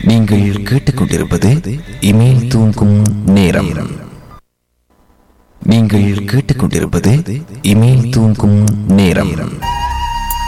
நீங்கள் கேட்டுக்கொண்டிருப்பது இமேல் தூங்கும் நேரம். நீங்கள் கேட்டுக்கொண்டிருப்பது இமேல் தூங்கும் நேரம்.